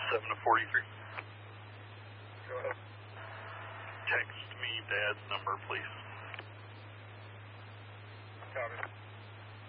7 to 43. Go ahead. Text me Dad's number, please. Copy.